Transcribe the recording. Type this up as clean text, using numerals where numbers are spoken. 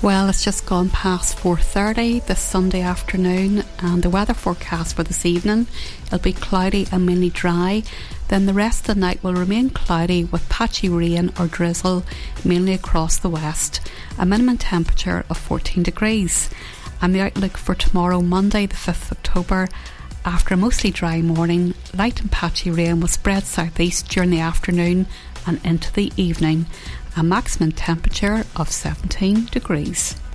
Well, it's just gone past 4:30 this Sunday afternoon, and the weather forecast for this evening, it'll be cloudy and mainly dry. Then the rest of the night will remain cloudy with patchy rain or drizzle mainly across the west. A minimum temperature of 14 degrees. And the outlook for tomorrow, Monday the 5th of October, after a mostly dry morning, light and patchy rain will spread southeast during the afternoon and into the evening. A maximum temperature of 17 degrees.